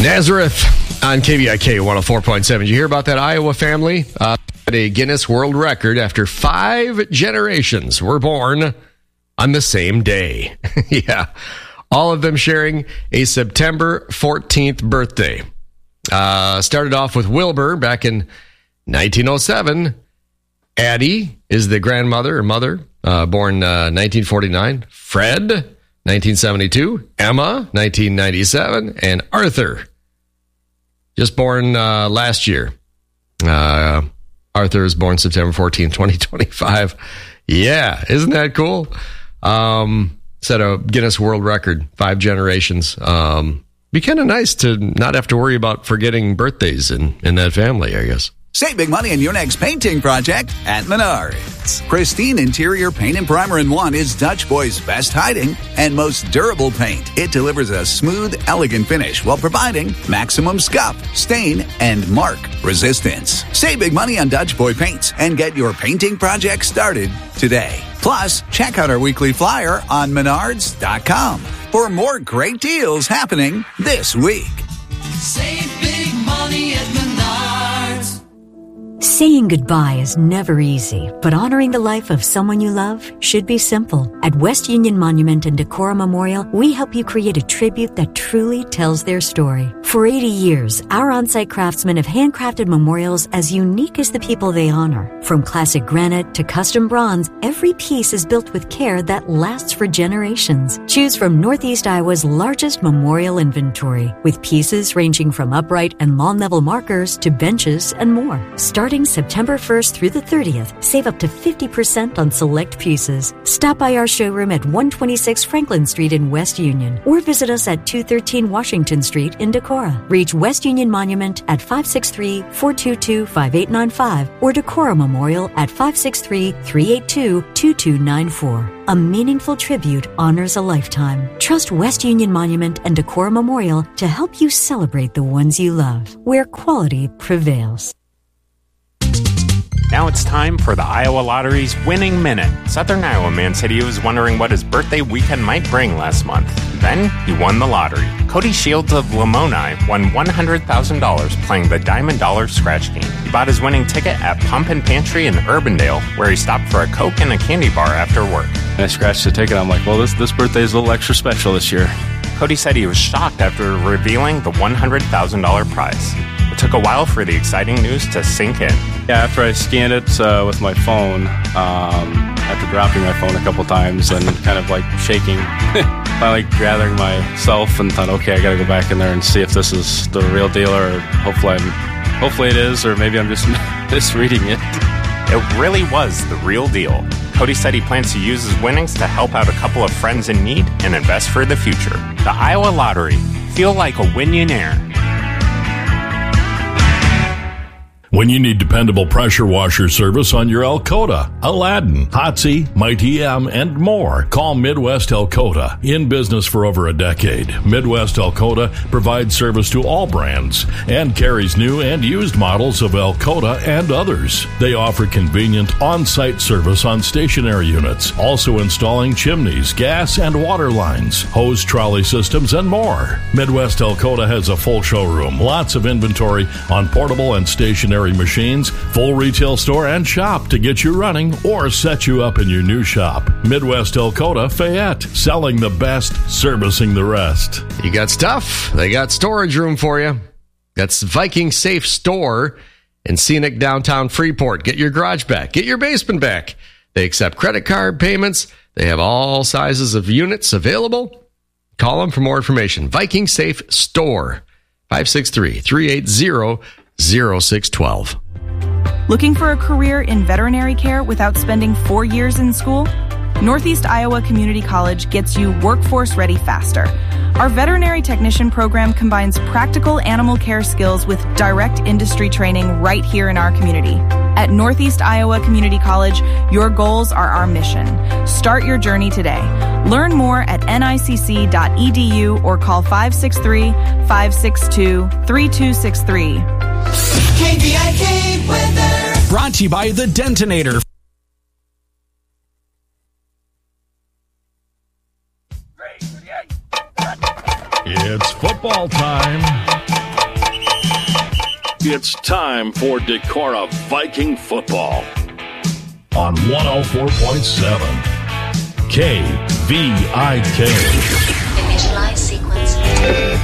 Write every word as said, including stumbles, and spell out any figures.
Nazareth on K V I K one oh four point seven. Did you hear about that Iowa family? Uh, a Guinness World Record after five generations were born on the same day. Yeah. All of them sharing a September fourteenth birthday. Uh, started off with Wilbur back in nineteen oh seven. Addie is the grandmother or mother, uh, born uh, nineteen forty-nine. Fred, nineteen seventy-two. Emma, nineteen ninety-seven. And Arthur, just born uh, last year. Uh, Arthur is born September fourteenth, twenty twenty-five. Yeah, isn't that cool? Um, set a Guinness World Record, five generations. Um, be kind of nice to not have to worry about forgetting birthdays in, in that family, I guess. Save big money on your next painting project at Menards. Pristine interior paint and primer in one is Dutch Boy's best hiding and most durable paint. It delivers a smooth, elegant finish while providing maximum scuff, stain, and mark resistance. Save big money on Dutch Boy paints and get your painting project started today. Plus, check out our weekly flyer on menards dot com for more great deals happening this week. Save big money at Menards. Saying goodbye is never easy, but honoring the life of someone you love should be simple. At West Union Monument and Decorah Memorial, we help you create a tribute that truly tells their story. For eighty years, our on-site craftsmen have handcrafted memorials as unique as the people they honor. From classic granite to custom bronze, every piece is built with care that lasts for generations. Choose from Northeast Iowa's largest memorial inventory, with pieces ranging from upright and lawn-level markers to benches and more. Starting September first through the thirtieth, save up to fifty percent on select pieces. Stop by our showroom at one twenty-six Franklin Street in West Union or visit us at two thirteen Washington Street in Decorah. Reach West Union Monument at five six three, four two two, five eight nine five or Decorah Memorial at five six three, three eight two, two two nine four. A meaningful tribute honors a lifetime. Trust West Union Monument and Decorah Memorial to help you celebrate the ones you love, where quality prevails. Now it's time for the Iowa Lottery's Winning Minute. Southern Iowa man said he was wondering what his birthday weekend might bring last month. Then he won the lottery. Cody Shields of Lamoni won one hundred thousand dollars playing the Diamond Dollar Scratch game. He bought his winning ticket at Pump and Pantry in Urbandale, where he stopped for a Coke and a candy bar after work. And I scratched the ticket. I'm like, well, this, this birthday is a little extra special this year. Cody said he was shocked after revealing the one hundred thousand dollars prize. It took a while for the exciting news to sink in. Yeah, after I scanned it uh, with my phone, um, after dropping my phone a couple times and kind of like shaking, finally gathering myself and thought, okay, I got to go back in there and see if this is the real deal, or hopefully, I'm, hopefully it is, or maybe I'm just misreading it. It really was the real deal. Cody said he plans to use his winnings to help out a couple of friends in need and invest for the future. The Iowa Lottery. Feel like a Winionaire. When you need dependable pressure washer service on your Elkota, Aladdin, Hotsy, Mighty M, and more, call Midwest Elkota. In business for over a decade, Midwest Elkota provides service to all brands and carries new and used models of Elkota and others. They offer convenient on-site service on stationary units, also installing chimneys, gas and water lines, hose trolley systems, and more. Midwest Elkota has a full showroom, lots of inventory on portable and stationary machines, full retail store and shop to get you running or set you up in your new shop. Midwest Elkota, Fayette, selling the best, servicing the rest. You got stuff, they got storage room for you. That's Viking Safe Store in scenic downtown Freeport. Get your garage back, get your basement back. They accept credit card payments. They have all sizes of units available. Call them for more information. Viking Safe Store, five six three, three eight zero, zero six one two. Looking for a career in veterinary care without spending four years in school? Northeast Iowa Community College gets you workforce ready faster. Our veterinary technician program combines practical animal care skills with direct industry training right here in our community. At Northeast Iowa Community College, your goals are our mission. Start your journey today. Learn more at N I C C dot E D U or call five six three, five six two, three two six three. K V I K weather. Brought to you by The Detonator. It's football time. It's time for Decorah Viking football on one oh four point seven K V I K. Initialize sequence.